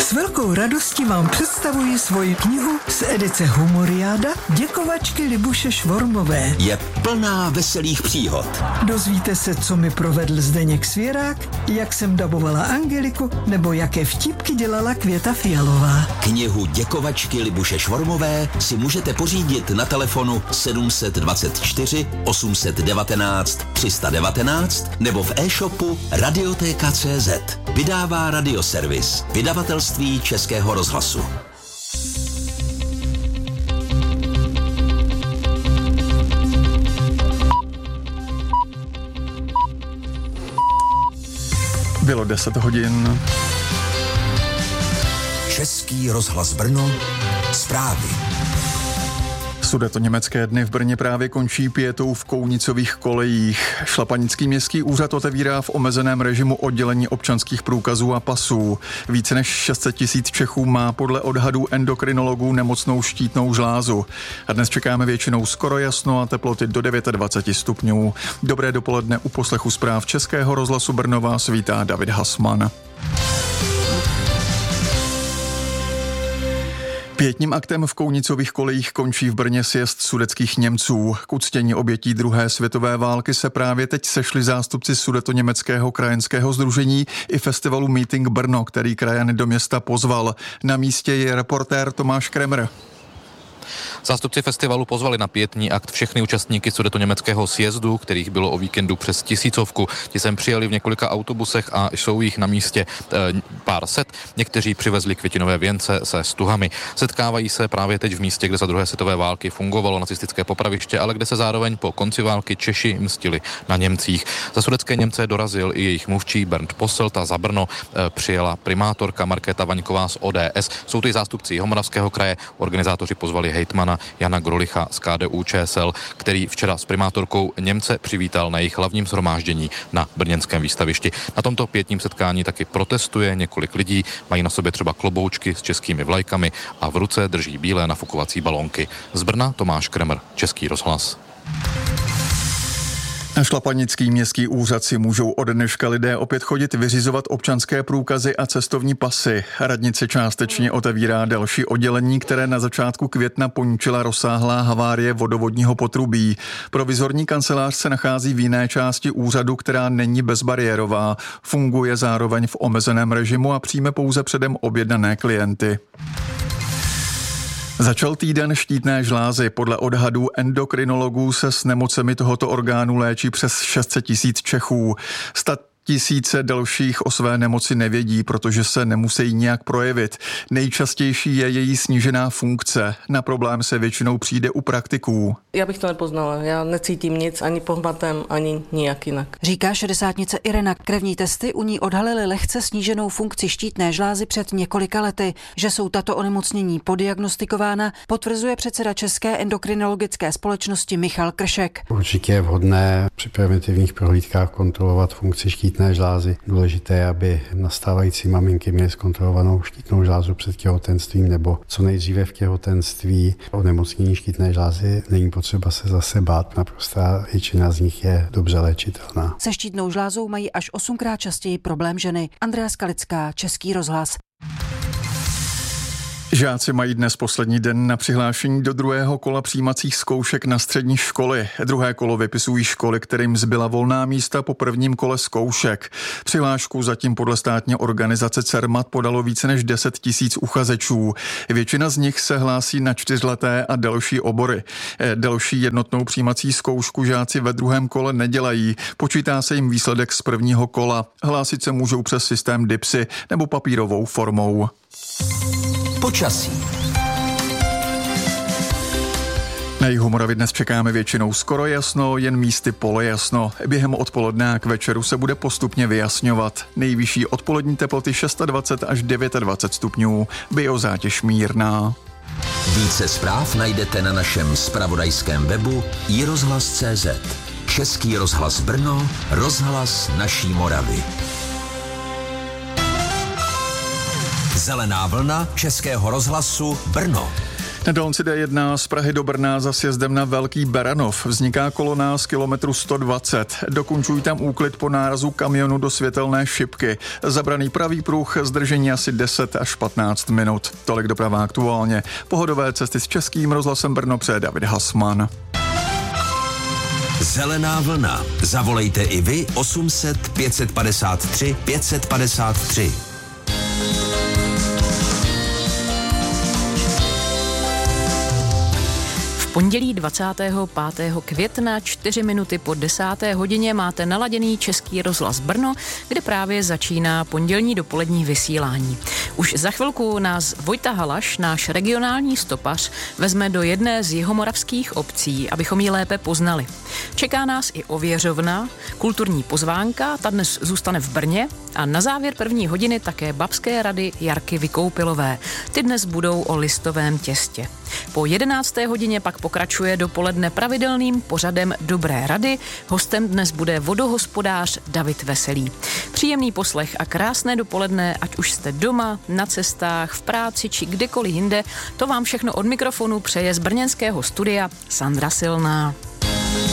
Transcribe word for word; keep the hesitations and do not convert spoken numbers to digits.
S velkou radostí vám představuji svoji knihu z edice Humoriáda Děkovačky Libuše Švormové. Je plná veselých příhod. Dozvíte se, co mi provedl Zdeněk Svěrák, jak jsem dabovala Angeliku, nebo jaké vtipky dělala Květa Fialová. Knihu Děkovačky Libuše Švormové si můžete pořídit na telefonu sedm dvacet čtyři osm devatenáct tři sta devatenáct nebo v e-shopu Radiotéka tečka cé zet. Vydává Radioservis, vydavatelství Českého rozhlasu. Bylo deset hodin. Český rozhlas Brno, zprávy. Sudetoněmecké dny v Brně právě končí pětou v Kounicových kolejích. Šlapanický městský úřad otevírá v omezeném režimu oddělení občanských průkazů a pasů. Více než šest set tisíc Čechů má podle odhadů endokrinologů nemocnou štítnou žlázu. A dnes čekáme většinou skoro jasno a teploty do dvacet devět stupňů. Dobré dopoledne, u poslechu zpráv Českého rozhlasu Brno vás vítá David Hasman. Pětním aktem v Kounicových kolejích končí v Brně sjezd sudetských Němců. K uctění obětí druhé světové války se právě teď sešli zástupci Sudetoněmeckého krajanského sdružení i festivalu Meeting Brno, který krajany do města pozval. Na místě je reportér Tomáš Kremer. Zástupci festivalu pozvali na pětní akt všechny účastníky sudetoněmeckého sjezdu, kterých bylo o víkendu přes tisícovku. Ti sem přijeli v několika autobusech a jsou jich na místě e, pár set. Někteří přivezli květinové věnce se stuhami. Setkávají se právě teď v místě, kde za druhé světové války fungovalo nacistické popraviště, ale kde se zároveň po konci války Češi mstili na Němcích. Za sudetské Němce dorazil i jejich mluvčí Bernd Posselt a za Brno e, přijela primátorka Markéta Vaňková z O D S. Jsou to i zástupci Jihomoravského kraje. Organizátoři pozvali hejtmana Jana Grolicha z K D U Č S L, který včera s primátorkou Němce přivítal na jejich hlavním shromáždění na brněnském výstavišti. Na tomto pětním setkání taky protestuje několik lidí, mají na sobě třeba kloboučky s českými vlajkami a v ruce drží bílé nafukovací balónky. Z Brna Tomáš Kremer, Český rozhlas. Na Šlapanický městský úřad si můžou od dneška lidé opět chodit vyřizovat občanské průkazy a cestovní pasy. Radnice částečně otevírá další oddělení, které na začátku května poničila rozsáhlá havárie vodovodního potrubí. Provizorní kancelář se nachází v jiné části úřadu, která není bezbariérová. Funguje zároveň v omezeném režimu a přijme pouze předem objednané klienty. Začal týden štítné žlázy. Podle odhadů endokrinologů se s nemocemi tohoto orgánu léčí přes šest set tisíc Čechů. Stat Tisíce dalších o své nemoci nevědí, protože se nemusí nijak projevit. Nejčastější je její snížená funkce. Na problém se většinou přijde u praktiků. Já bych to nepoznala. Já necítím nic ani pohmatem, ani nijak jinak. Říká šedesátnice Irena. Krevní testy u ní odhalily lehce sníženou funkci štítné žlázy před několika lety. Že jsou tato onemocnění podiagnostikována, potvrzuje předseda České endokrinologické společnosti Michal Kršek. Určitě je vhodné při preventivních prohlídkách kontrolovat funkci štítné žlázy. Důležité, aby nastávající maminky měly zkontrolovanou štítnou žlázu před těhotenstvím nebo co nejdříve v těhotenství. Onemocnění štítné žlázy není potřeba se zase bát. Naprostá většina z nich je dobře léčitelná. Se štítnou žlázou mají až osmkrát častěji problém ženy. Andrea Skalická, Český rozhlas. Žáci mají dnes poslední den na přihlášení do druhého kola přijímacích zkoušek na střední školy. Druhé kolo vypisují školy, kterým zbyla volná místa po prvním kole zkoušek. Přihlášku zatím podle státní organizace CERMAT podalo více než deset tisíc uchazečů. Většina z nich se hlásí na čtyřleté a další obory. Další jednotnou přijímací zkoušku žáci ve druhém kole nedělají. Počítá se jim výsledek z prvního kola. Hlásit se můžou přes systém DIPSy nebo papírovou formou. Počasí. Na jihu Moravy dnes čekáme většinou skoro jasno, jen místy polojasno. Během odpoledne a k večeru se bude postupně vyjasňovat. Nejvyšší odpolední teploty dvacet šest až dvacet devět stupňů, biozátěž mírná. Více zpráv najdete na našem zpravodajském webu i rozhlas tečka cé zet. Český rozhlas Brno, rozhlas naší Moravy. Zelená vlna Českého rozhlasu Brno. Na dálnici D jedna z Prahy do Brna za sjezdem na Velký Beranov vzniká kolona z kilometru sto dvacet. Dokončují tam úklid po nárazu kamionu do světelné šipky. Zabraný pravý pruh, zdržení asi deset až patnáct minut. Tolik doprava aktuálně. Pohodové cesty s Českým rozhlasem Brno přeje David Hasman. Zelená vlna. Zavolejte i vy osm set pět padesát tři pět padesát tři. Pondělí dvacátého pátého května, čtyři minuty po desáté hodině máte naladěný Český rozhlas Brno, kde právě začíná pondělní dopolední vysílání. Už za chvilku nás Vojta Halaš, náš regionální stopař, vezme do jedné z jihomoravských obcí, abychom ji lépe poznali. Čeká nás i Ověřovna, kulturní pozvánka, ta dnes zůstane v Brně a na závěr první hodiny také babské rady Jarky Vykoupilové. Ty dnes budou o listovém těstě. Po jedenácté hodině pak pokračuje dopoledne pravidelným pořadem Dobré rady. Hostem dnes bude vodohospodář David Veselý. Příjemný poslech a krásné dopoledne, ať už jste doma, na cestách, v práci či kdekoliv jinde, to vám všechno od mikrofonu přeje z brněnského studia Sandra Silná.